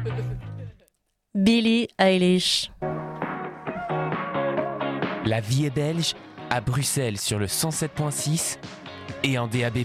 Billie Eilish. La vie est belge, à Bruxelles sur le 107.6 et en DAB+.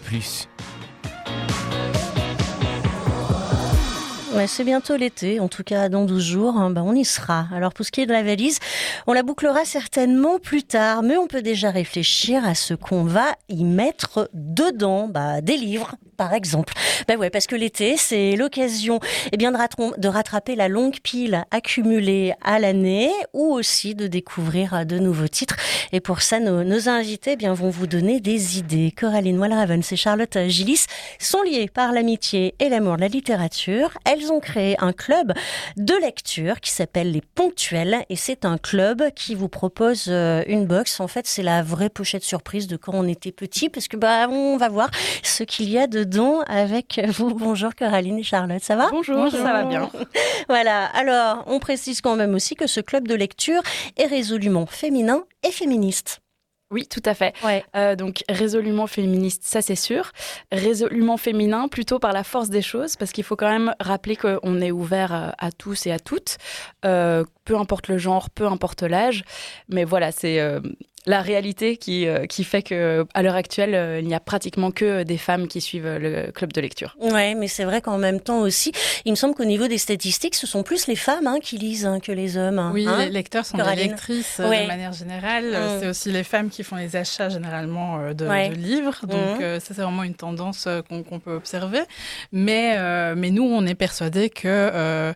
Ouais, c'est bientôt l'été, en tout cas dans 12 jours, on y sera. Alors pour ce qui est de la valise, on la bouclera certainement plus tard, mais on peut déjà réfléchir à ce qu'on va y mettre dedans, des livres par exemple. Parce que l'été, c'est l'occasion de rattraper la longue pile accumulée à l'année ou aussi de découvrir de nouveaux titres. Et pour ça, nos invités vont vous donner des idées. Coraline Walraven et Charlotte Gillis sont liées par l'amitié et l'amour de la littérature. Elles ont créé un club de lecture qui s'appelle Les Ponctuels et c'est un club qui vous propose une box. En fait, c'est la vraie pochette surprise de quand on était petit parce que on va voir ce qu'il y a dedans avec vous. Bonjour Coraline et Charlotte, ça va ? Bonjour, ça va bien. Voilà, alors on précise quand même aussi que ce club de lecture est résolument féminin et féministe. Oui, tout à fait. Ouais. Donc, résolument féministe, ça c'est sûr. Résolument féminin, plutôt par la force des choses, parce qu'il faut quand même rappeler qu'on est ouvert à tous et à toutes, peu importe le genre, peu importe l'âge. Mais voilà, c'est la réalité qui fait qu'à l'heure actuelle, il n'y a pratiquement que des femmes qui suivent le club de lecture. Ouais, mais c'est vrai qu'en même temps aussi, il me semble qu'au niveau des statistiques, ce sont plus les femmes qui lisent que les hommes. Oui, les lecteurs sont des lectrices de manière générale. C'est aussi les femmes qui font les achats généralement de livres. Donc ça, c'est vraiment une tendance qu'on peut observer. Mais nous, on est persuadés que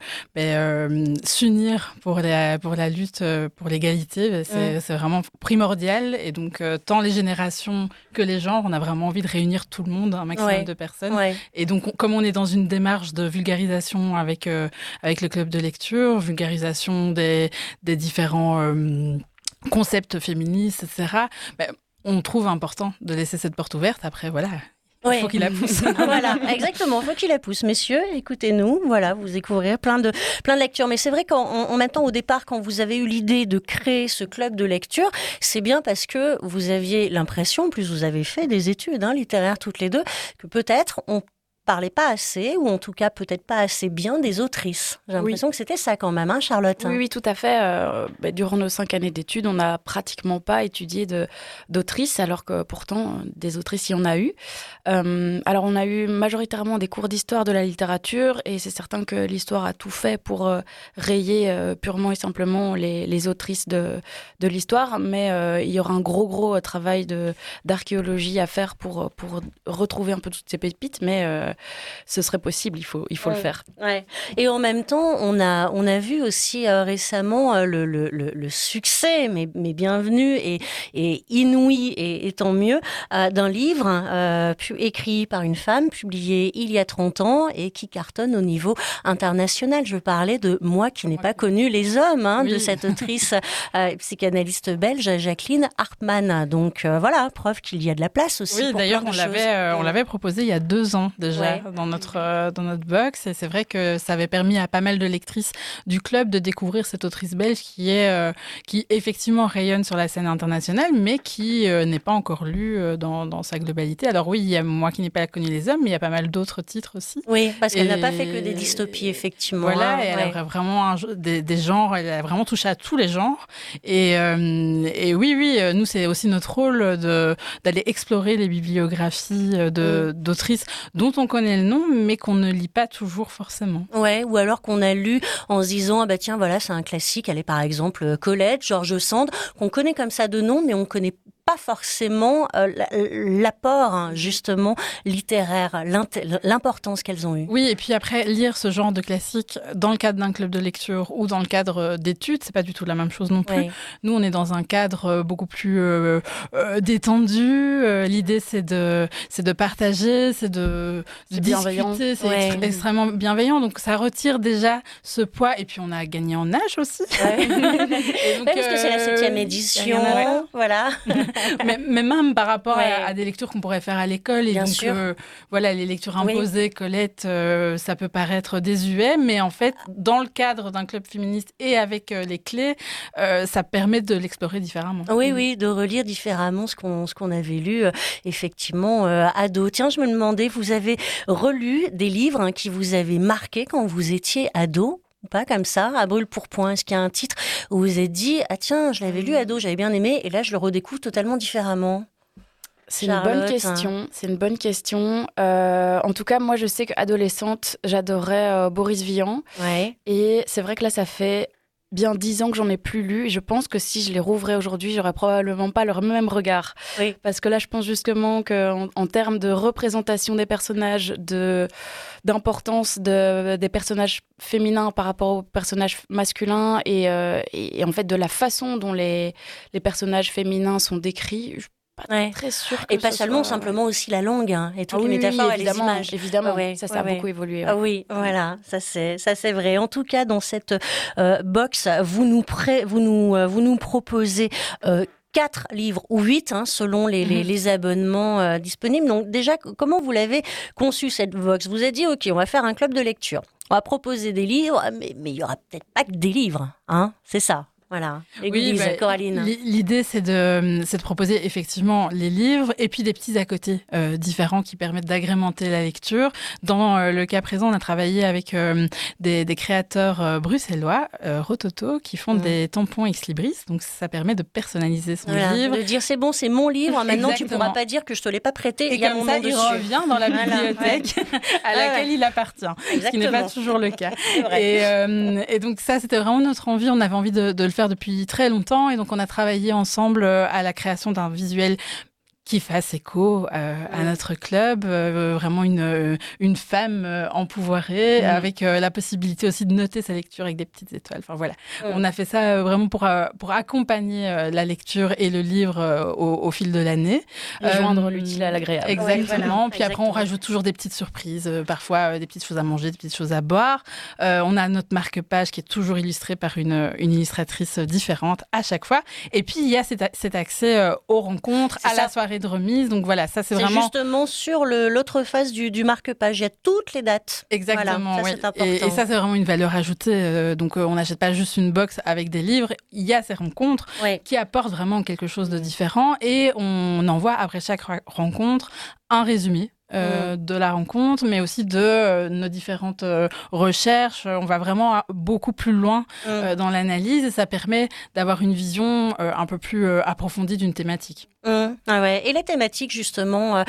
s'unir pour la lutte pour l'égalité, c'est vraiment primordial. Et donc, tant les générations que les genres, on a vraiment envie de réunir tout le monde, un maximum de personnes. Ouais. Et donc, comme on est dans une démarche de vulgarisation avec le club de lecture, vulgarisation des différents concepts féministes, etc., on trouve important de laisser cette porte ouverte. Après, voilà. Il faut qu'il la pousse. Voilà, exactement. Il faut qu'il la pousse. Messieurs, écoutez-nous. Voilà, vous découvrirez plein de lectures. Mais c'est vrai qu'en même temps, au départ, quand vous avez eu l'idée de créer ce club de lecture, c'est bien parce que vous aviez l'impression, plus vous avez fait des études littéraires toutes les deux, que peut-être on parlait pas assez, ou en tout cas peut-être pas assez bien des autrices. J'ai l'impression que c'était ça quand même, Charlotte. Oui, tout à fait. Durant nos 5 années d'études, on n'a pratiquement pas étudié d'autrices, alors que pourtant, des autrices, il y en a eu. Alors, on a eu majoritairement des cours d'histoire de la littérature, et c'est certain que l'histoire a tout fait pour rayer purement et simplement les autrices de l'histoire, mais il y aura un gros travail d'archéologie à faire pour retrouver un peu toutes ces pépites, mais ce serait possible, il faut le faire. Ouais. Et en même temps, on a vu aussi récemment le succès, mais bienvenu et inouï, et tant mieux, d'un livre écrit par une femme, publié il y a 30 ans et qui cartonne au niveau international. Je parlais de Moi qui n'ai pas connu les hommes, de cette autrice psychanalyste belge, Jacqueline Hartmann. Donc voilà, preuve qu'il y a de la place aussi. Oui, d'ailleurs, on l'avait proposé il y a 2 ans déjà dans notre box, et c'est vrai que ça avait permis à pas mal de lectrices du club de découvrir cette autrice belge qui effectivement rayonne sur la scène internationale, mais qui n'est pas encore lue dans sa globalité. Alors oui, il y a Moi qui n'ai pas connu les hommes, mais il y a pas mal d'autres titres aussi. Oui, parce qu'elle n'a pas fait que des dystopies, effectivement. Voilà, et elle a vraiment des genres, elle a vraiment touché à tous les genres. Et oui, nous, c'est aussi notre rôle d'aller explorer les bibliographies d'autrices dont on connaît le nom, mais qu'on ne lit pas toujours forcément. Ouais, ou alors qu'on a lu en se disant, tiens, voilà, c'est un classique. Elle est par exemple Colette, George Sand, qu'on connaît comme ça de nom, mais on connaît pas forcément l'apport justement littéraire, l'importance qu'elles ont eue. Oui, et puis après, lire ce genre de classique dans le cadre d'un club de lecture ou dans le cadre d'études, c'est pas du tout la même chose non plus. Oui. Nous, on est dans un cadre beaucoup plus détendu. L'idée, c'est de partager, c'est de discuter, c'est extrêmement bienveillant. Donc, ça retire déjà ce poids. Et puis, on a gagné en âge aussi. Ouais. Et donc, parce que c'est la 7e édition, voilà. mais même par rapport à des lectures qu'on pourrait faire à l'école. Et Bien donc, sûr. voilà, les lectures imposées, Colette, ça peut paraître désuet, mais en fait, dans le cadre d'un club féministe et avec les clés, ça permet de l'explorer différemment. Oui, de relire différemment ce qu'on avait lu, effectivement, ado. Tiens, je me demandais, vous avez relu des livres qui vous avaient marqué quand vous étiez ado? Pas comme ça, à brûle-pourpoint. Est-ce qu'il y a un titre où vous vous êtes dit « Ah tiens, je l'avais lu ado, j'avais bien aimé, et là je le redécouvre totalement différemment ». C'est une bonne question. En tout cas, moi, je sais qu'adolescente, j'adorais Boris Vian. Ouais. Et c'est vrai que là, ça fait bien 10 ans que j'en ai plus lu. Et je pense que si je les rouvrais aujourd'hui, j'aurais probablement pas le même regard. Oui. Parce que là, je pense justement qu'en termes de représentation des personnages, d'importance des personnages féminins par rapport aux personnages masculins et en fait de la façon dont les personnages féminins sont décrits, très sûr que et pas seulement simplement aussi la langue et toutes les métaphores et les images. Évidemment, ça a beaucoup évolué. Ah oui, voilà, ça c'est vrai. En tout cas, dans cette box, vous nous proposez 4 livres ou 8 selon les abonnements disponibles. Donc déjà, comment vous l'avez conçu cette box? Vous avez dit, ok, on va faire un club de lecture. On va proposer des livres, mais il y aura peut-être pas que des livres, c'est ça. Voilà. Coraline. L'idée, c'est de proposer effectivement les livres et puis des petits à côté différents qui permettent d'agrémenter la lecture. Dans le cas présent, on a travaillé avec des créateurs bruxellois, Rototo, qui font des tampons ex libris. Donc, ça permet de personnaliser son livre. De dire, c'est bon, c'est mon livre. Maintenant, tu ne pourras pas dire que je ne te l'ai pas prêté. Et il y a comme mon ça, nom il dessus. revient dans la bibliothèque à laquelle il appartient. Ce qui n'est pas toujours le cas. Et donc, ça, c'était vraiment notre envie. On avait envie de le faire depuis très longtemps et donc on a travaillé ensemble à la création d'un visuel qui fasse écho à notre club, vraiment une femme empouvoirée avec la possibilité aussi de noter sa lecture avec des petites étoiles. Enfin voilà, on a fait ça vraiment pour accompagner la lecture et le livre au fil de l'année. Joindre l'utile à l'agréable. Exactement. Puis après, on rajoute toujours des petites surprises, parfois des petites choses à manger, des petites choses à boire. On a notre marque-page qui est toujours illustrée par une illustratrice différente à chaque fois. Et puis, il y a cet accès aux rencontres, à la soirée de remise. Donc voilà, ça c'est vraiment... justement sur l'autre face du marque-page. Il y a toutes les dates. Exactement. Voilà, ça, c'est important. Et ça c'est vraiment une valeur ajoutée. Donc on n'achète pas juste une box avec des livres. Il y a ces rencontres qui apportent vraiment quelque chose de différent. Et on envoie après chaque rencontre un résumé de la rencontre, mais aussi de nos différentes recherches. On va vraiment beaucoup plus loin dans l'analyse et ça permet d'avoir une vision un peu plus approfondie d'une thématique. Et la thématique justement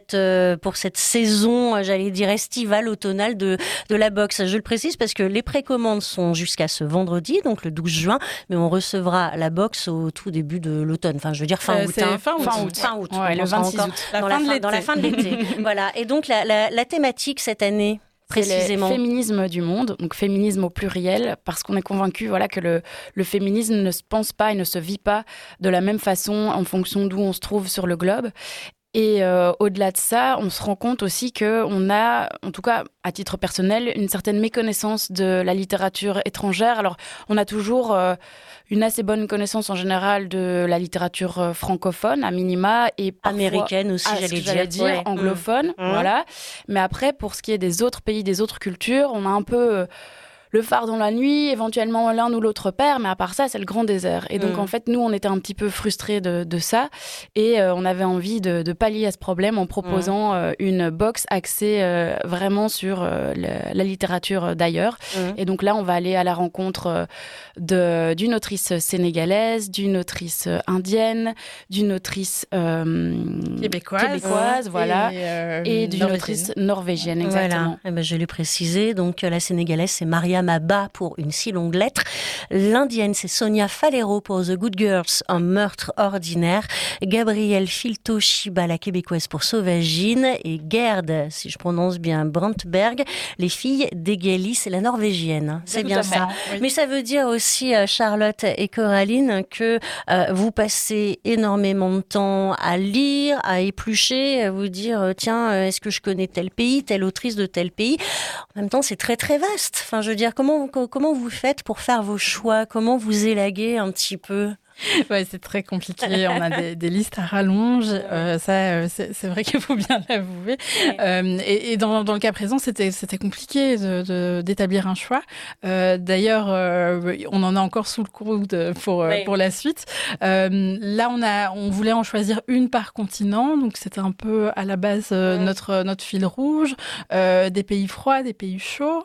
pour cette saison, j'allais dire estivale, automnale de la box. Je le précise parce que les précommandes sont jusqu'à ce vendredi, donc le 12 juin, mais on recevra la box au tout début de l'automne. Enfin, je veux dire fin août. Fin août. Ouais, le 26 août. Dans la fin de l'été. Voilà. Et donc la thématique cette année. Précisément. C'est le féminisme du monde, donc féminisme au pluriel, parce qu'on est convaincu que le féminisme ne se pense pas et ne se vit pas de la même façon en fonction d'où on se trouve sur le globe. Et au-delà de ça, on se rend compte aussi qu'on a, en tout cas à titre personnel, une certaine méconnaissance de la littérature étrangère. Alors, on a toujours une assez bonne connaissance en général de la littérature francophone, à minima, et parfois, américaine aussi, j'allais dire, anglophone, voilà. Mais après, pour ce qui est des autres pays, des autres cultures, on a un peu... le phare dans la nuit, éventuellement l'un ou l'autre père, mais à part ça, c'est le grand désert. Et donc, en fait, nous, on était un petit peu frustrés de ça et on avait envie de pallier à ce problème en proposant une box axée vraiment sur la littérature d'ailleurs. Et donc là, on va aller à la rencontre d'une autrice sénégalaise, d'une autrice indienne, d'une autrice québécoise, voilà, et d'une autrice norvégienne, exactement. Voilà. Je l'ai précisé, donc la sénégalaise, c'est Maria Maba pour Une si longue lettre. L'indienne, c'est Sonia Falero pour The Good Girls, Un meurtre ordinaire. Gabrielle Filto-Shiba, la québécoise, pour Sauvagine. Et Gerd, si je prononce bien, Brandberg, Les filles d'Egali, c'est la norvégienne. C'est bien ça. Oui. Mais ça veut dire aussi, Charlotte et Coraline, que vous passez énormément de temps à lire, à éplucher, à vous dire, tiens, est-ce que je connais tel pays, telle autrice de tel pays? En même temps, c'est très très vaste. Enfin, je veux dire, comment vous faites pour faire vos choix? Comment vous élaguez un petit peu? Ouais, c'est très compliqué. On a des listes à rallonge. C'est vrai qu'il faut bien l'avouer. Et dans le cas présent, c'était compliqué d'établir un choix. D'ailleurs, on en a encore sous le coude pour la suite. Là, on voulait en choisir une par continent. Donc, c'était un peu à la base notre fil rouge. Des pays froids, des pays chauds.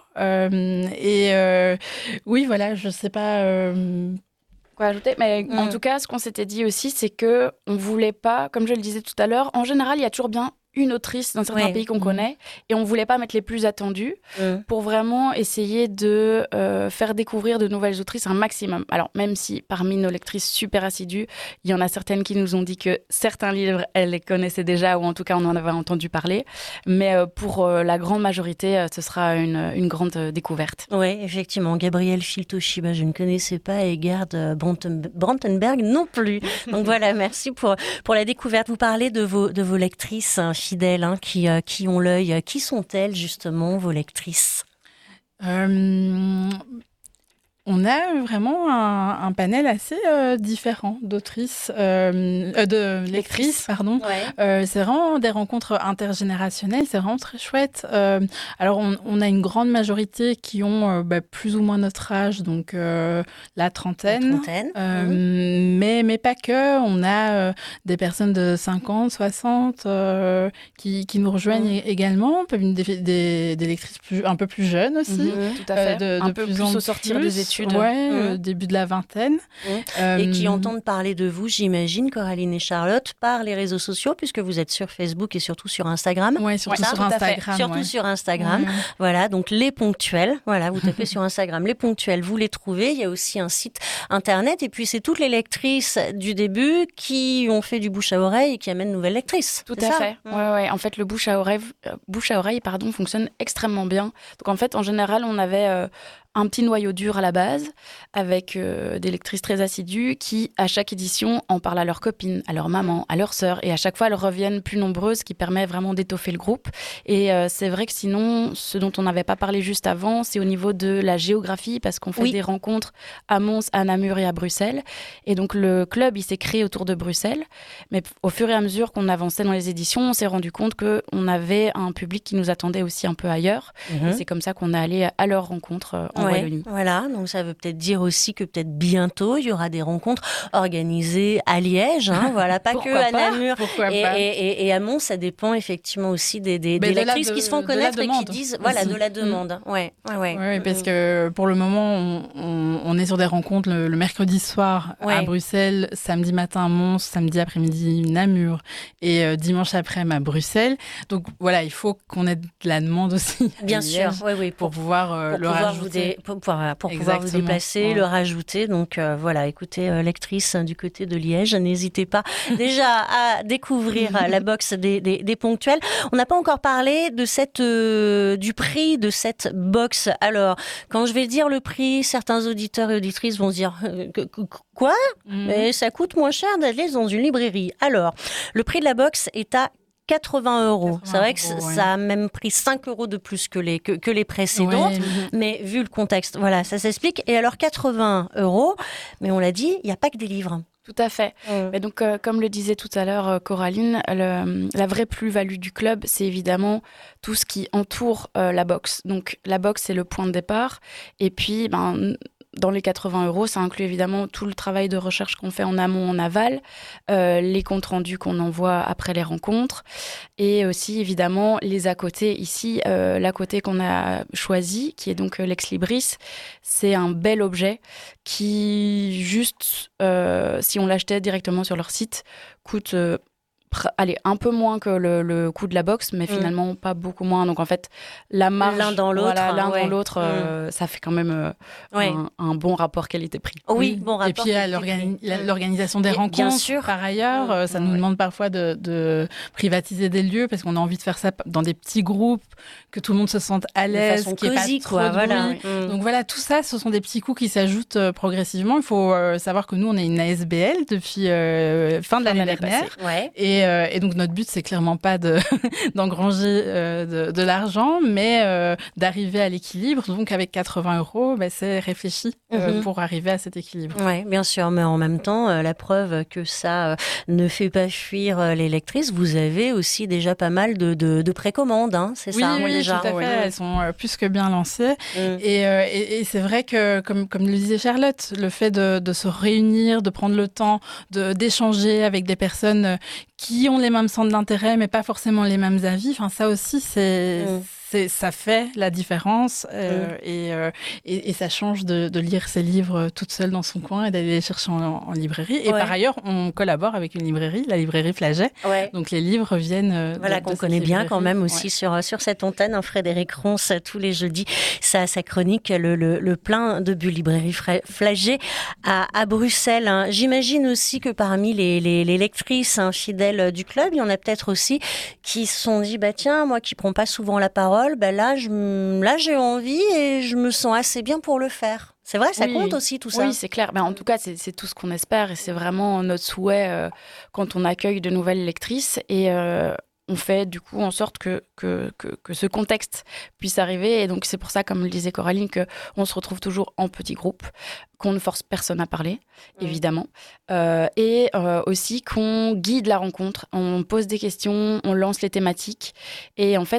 Oui, voilà, je sais pas... Quoi ajouter, mais en tout cas, ce qu'on s'était dit aussi, c'est que on voulait pas, comme je le disais tout à l'heure, en général, il y a toujours bien une autrice dans certains pays qu'on connaît, et on voulait pas mettre les plus attendus pour vraiment essayer de faire découvrir de nouvelles autrices un maximum. Alors, même si parmi nos lectrices super assidues, il y en a certaines qui nous ont dit que certains livres, elles les connaissaient déjà, ou en tout cas, on en avait entendu parler, mais pour la grande majorité, ce sera une grande découverte. Oui, effectivement. Gabrielle Filtoshiba, je ne connaissais pas, et Gerd Brantenberg non plus. Donc voilà, merci pour la découverte. Vous parlez de vos lectrices fidèles, qui ont l'œil. Qui sont-elles, justement, vos lectrices ? On a vraiment un panel assez différent d'autrices, de lectrices, pardon. Ouais. C'est vraiment des rencontres intergénérationnelles, c'est vraiment très chouette. Alors, on a une grande majorité qui ont plus ou moins notre âge, donc la trentaine. Mais pas que. On a des personnes de 50, 60 qui nous rejoignent également. Des lectrices un peu plus jeunes aussi. Tout à fait. Un peu plus au sortir des études. Début de la vingtaine. Et qui entendent parler de vous, j'imagine, Coraline et Charlotte, par les réseaux sociaux, puisque vous êtes sur Facebook et surtout sur Instagram. Oui, surtout sur Instagram. Surtout sur Instagram. Voilà, donc Les Ponctuels. Voilà, vous tapez sur Instagram Les Ponctuels, vous les trouvez. Il y a aussi un site internet. Et puis, c'est toutes les lectrices du début qui ont fait du bouche à oreille et qui amènent de nouvelles lectrices. Tout à fait. Ouais. En fait, le bouche à oreille, fonctionne extrêmement bien. Donc, en fait, en général, on avait un petit noyau dur à la base, avec des lectrices très assidues qui, à chaque édition, en parlent à leurs copines, à leur maman, à leurs sœurs. Et à chaque fois, elles reviennent plus nombreuses, ce qui permet vraiment d'étoffer le groupe. Et c'est vrai que sinon, ce dont on n'avait pas parlé juste avant, c'est au niveau de la géographie, parce qu'on fait des rencontres à Mons, à Namur et à Bruxelles. Et donc, le club, il s'est créé autour de Bruxelles. Mais au fur et à mesure qu'on avançait dans les éditions, on s'est rendu compte qu'on avait un public qui nous attendait aussi un peu ailleurs. Et c'est comme ça qu'on est allé à leur rencontre en Wallonie. Voilà, donc ça veut peut-être dire aussi que peut-être bientôt, il y aura des rencontres organisées à Liège, voilà, pas que à Namur et à Mons. Ça dépend effectivement aussi des lectrices qui se font connaître et qui disent de la demande. Oui, parce que pour le moment, on est sur des rencontres le mercredi soir à Bruxelles, samedi matin à Mons, samedi après-midi Namur et dimanche après-midi à Bruxelles. Donc voilà, il faut qu'on ait de la demande aussi. Bien sûr, pour pouvoir le rajouter. Pour pouvoir vous déplacer, le rajouter. Donc voilà, écoutez, lectrice du côté de Liège, n'hésitez pas déjà à découvrir la box des Ponctuels. On n'a pas encore parlé de du prix de cette box. Alors, quand je vais dire le prix, certains auditeurs et auditrices vont se dire quoi ? Mais ça coûte moins cher d'aller dans une librairie. Alors, le prix de la box est à 80 €. C'est vrai que ça a même pris 5 € de plus que les précédentes, mais vu le contexte, voilà, ça s'explique. Et alors 80 €, mais on l'a dit, il n'y a pas que des livres. Tout à fait. Mais donc, comme le disait tout à l'heure Coraline, la vraie plus-value du club, c'est évidemment tout ce qui entoure la box. Donc, la box, c'est le point de départ. Et puis, dans les 80 €, ça inclut évidemment tout le travail de recherche qu'on fait en amont, en aval, les comptes rendus qu'on envoie après les rencontres, et aussi évidemment les à côté. Ici, l'à côté qu'on a choisi, qui est donc Lex Libris, c'est un bel objet qui, juste, si on l'achetait directement sur leur site, coûte un peu moins que le coût de la box, mais finalement pas beaucoup moins. Donc en fait, la marge l'un dans l'autre, ça fait quand même un bon rapport qualité-prix. Oui, bon rapport. Et puis l'organisation des rencontres, bien sûr. Par ailleurs, ça nous demande parfois de privatiser des lieux parce qu'on a envie de faire ça dans des petits groupes, que tout le monde se sente à l'aise, qu'il n'y ait pas trop de bruit. Donc voilà, tout ça, ce sont des petits coûts qui s'ajoutent progressivement. Il faut savoir que nous, on est une ASBL depuis fin de l'année dernière. Et Et donc, notre but, c'est clairement pas d'engranger de l'argent, mais d'arriver à l'équilibre. Donc, avec 80 €, c'est réfléchi pour arriver à cet équilibre. Oui, bien sûr. Mais en même temps, la preuve que ça ne fait pas fuir les lectrices, vous avez aussi déjà pas mal de précommandes, hein, c'est ça? Oui, déjà. tout à fait. Elles sont plus que bien lancées. Et c'est vrai que, comme le disait Charlotte, le fait de se réunir, de prendre le temps d'échanger avec des personnes qui ont les mêmes centres d'intérêt, mais pas forcément les mêmes avis, enfin, ça aussi, ça fait la différence et ça change de lire ses livres toute seule dans son coin et d'aller les chercher en librairie. Et par ailleurs, on collabore avec une librairie, la librairie Flaget. Donc les livres viennent qu'on connaît bien quand même aussi sur cette antenne. Frédéric Ronce, tous les jeudis, sa chronique, le plein de bulles, librairie Flaget à Bruxelles. Hein. J'imagine aussi que parmi les lectrices fidèles du club, il y en a peut-être aussi qui se sont dit, tiens, moi qui prends pas souvent la parole, là j'ai envie et je me sens assez bien pour le faire. C'est vrai, ça compte aussi tout ça. Oui, c'est clair. En tout cas, c'est tout ce qu'on espère et c'est vraiment notre souhait quand on accueille de nouvelles lectrices et on fait du coup en sorte que ce contexte puisse arriver. Et donc c'est pour ça, comme le disait Coraline, qu'on se retrouve toujours en petits groupes, qu'on ne force personne à parler, évidemment, et aussi qu'on guide la rencontre. On pose des questions, on lance les thématiques et en fait